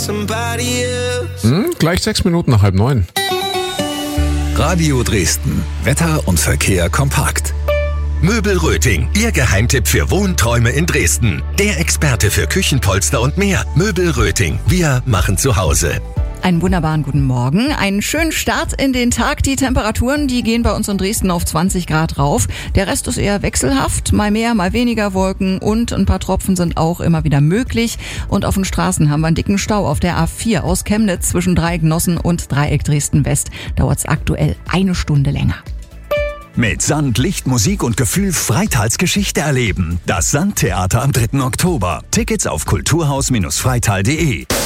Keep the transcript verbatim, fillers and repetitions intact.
somebody else. Hm, gleich sechs Minuten nach halb neun. Radio Dresden. Wetter und Verkehr kompakt. Möbel Röting, Ihr Geheimtipp für Wohnträume in Dresden. Der Experte für Küchenpolster und mehr. Möbel Röting, wir machen zu Hause. Einen wunderbaren guten Morgen, einen schönen Start in den Tag. Die Temperaturen, die gehen bei uns in Dresden auf zwanzig Grad rauf. Der Rest ist eher wechselhaft, mal mehr, mal weniger Wolken und ein paar Tropfen sind auch immer wieder möglich. Und auf den Straßen haben wir einen dicken Stau auf der A vier aus Chemnitz zwischen Dreieck-Nossen und Dreieck Dresden-West. Dauert es aktuell eine Stunde länger. Mit Sand, Licht, Musik und Gefühl Freitals Geschichte erleben. Das Sandtheater am dritten Oktober. Tickets auf kulturhaus Bindestrich freital punkt de.